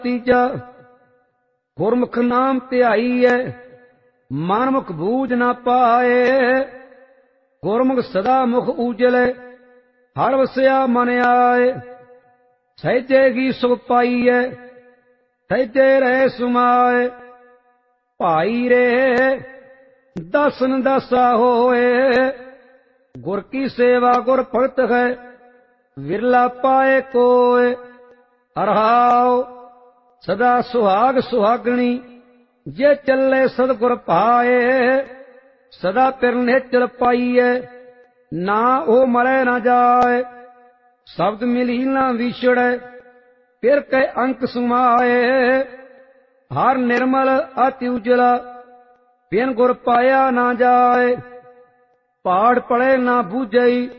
ਤੀਜਾ ਗੁਰਮੁਖ ਨਾਮ ਧਿਆਈਐ ਮਨ ਮੁਖ ਬੂਝ ਨਾ ਪਾਏ। ਗੁਰਮੁਖ ਸਦਾ ਮੁਖ ਊਜਲੇ ਹਰ ਵਸਿਆ ਮਨ ਆਏ। ਸਹਿਜੇ ਕੀ ਸੁਖ ਪਾਈਐ ਸਹਿਜੇ ਰਹਿ ਸੁਮਾਏ। ਭਾਈ ਰੇ ਦਸਨ ਦਸਾ ਹੋਏ ਗੁਰ ਕੀ ਸੇਵਾ ਗੁਰ ਭਗਤ ਹੈ ਵਿਰਲਾ ਪਾਏ ਕੋਏ। ਰਹਾਉ ਸਦਾ ਸੁਹਾਗ ਸੁਹਾਗਣੀ ਜੇ ਚੱਲੇ ਸਤਿਗੁਰ ਪਾਏ। ਸਦਾ ਪਿਰ ਨਿਹਚਲ ਪਾਈਐ ਨਾ ਉਹ ਮਰੈ ਨਾ ਜਾਏ। ਸ਼ਬਦ ਮਿਲੀ ਨਾ ਵਿਛੜੈ ਫਿਰ ਕੈ ਅੰਕ ਸੁਮਾਏ। ਹਰ ਨਿਰਮਲ ਅਤਿ ਉਜਲਾ ਬਿਨ ਗੁਰ ਪਾਇਆ ਨਾ ਜਾਏ। ਪਾੜ ਪੜੇ ਨਾ ਬੂਝਈ